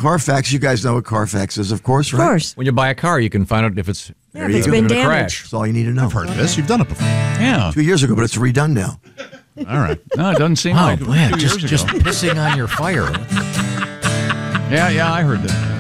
Carfax, you guys know what Carfax is, of course, right? Of course. When you buy a car, you can find out if it's Yeah, if it's been a damaged. crash. That's all you need to know. I've heard of this. You've done it before. Yeah. 2 years ago, but it's redone now. All right. No, it doesn't seem Wow, like man, 2 years just ago. pissing on your fire. Yeah, I heard that.